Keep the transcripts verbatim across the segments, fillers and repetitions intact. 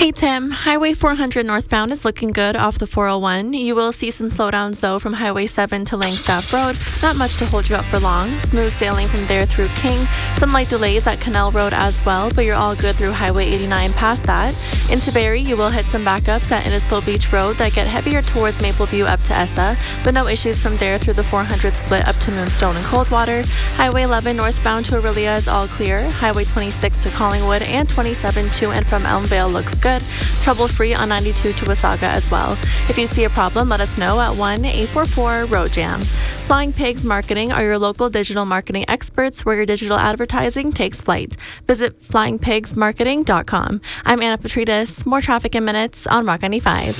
Hey Tim, Highway four hundred northbound is looking good off the four oh one. You will see some slowdowns though from Highway seven to Langstaff Road. Not much to hold you up for long. Smooth sailing from there through King. Some light delays at Canal Road as well, but you're all good through Highway eighty-nine past that. Into Barrie, you will hit some backups at Innisfil Beach Road that get heavier towards Mapleview up to Essa, but no issues from there through the four hundred split up to Moonstone and Coldwater. Highway eleven northbound to Aurelia is all clear. Highway twenty-six to Collingwood and twenty-seven to and from Elmvale looks good. Trouble-free on ninety-two to Wasaga as well. If you see a problem, let us know at one eight four four road jam. Flying Pigs Marketing are your local digital marketing experts where your digital advertising takes flight. Visit flying pigs marketing dot com. I'm Anna Petrides. More traffic in minutes on Rock ninety-five.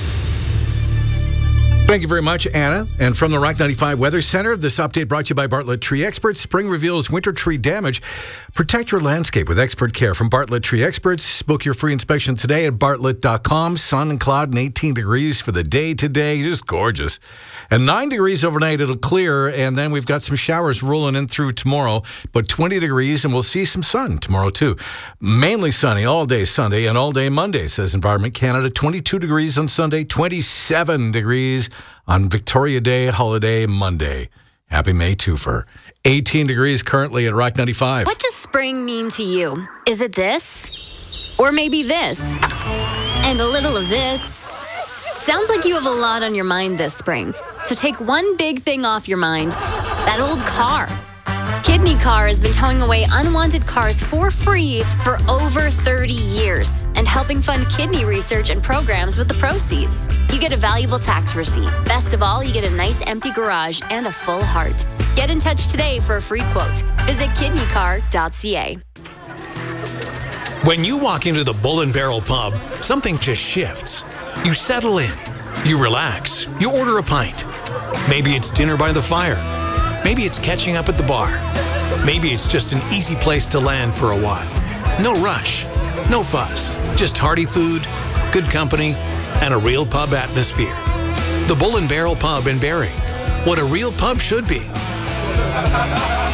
Thank you very much, Anna. And from the Rock ninety-five Weather Center, this update brought to you by Bartlett Tree Experts. Spring reveals winter tree damage. Protect your landscape with expert care from Bartlett Tree Experts. Book your free inspection today at bartlett dot com. Sun and cloud and eighteen degrees for the day today. Just gorgeous. And nine degrees overnight, it'll clear. And then we've got some showers rolling in through tomorrow. But twenty degrees, and we'll see some sun tomorrow, too. Mainly sunny all day Sunday and all day Monday, says Environment Canada. twenty-two degrees on Sunday, twenty-seven degrees on Victoria Day, holiday Monday. Happy May twofer. eighteen degrees currently at Rock ninety-five. What does spring mean to you? Is it this? Or maybe this? And a little of this? Sounds like you have a lot on your mind this spring. So take one big thing off your mind. That old car. Kidney Car has been towing away unwanted cars for free for over thirty years and helping fund kidney research and programs with the proceeds. You get a valuable tax receipt. Best of all, you get a nice empty garage and a full heart. Get in touch today for a free quote. Visit kidney car dot c a. When you walk into the Bull and Barrel Pub, something just shifts. You settle in. You relax. You order a pint. Maybe it's dinner by the fire. Maybe it's catching up at the bar. Maybe it's just an easy place to land for a while. No rush, no fuss, just hearty food, good company, and a real pub atmosphere. The Bull and Barrel Pub in Barrie. What a real pub should be.